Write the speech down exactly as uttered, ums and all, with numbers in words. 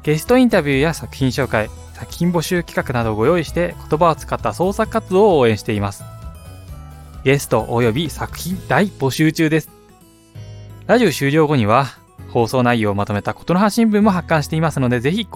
ゲストインタビューや作品紹介、作品募集企画などをご用意して言葉を使った創作活動を応援しています。ゲストおよび作品大募集中です。ラジオ終了後には放送内容をまとめたことの葉新聞も発刊していますので、ぜひ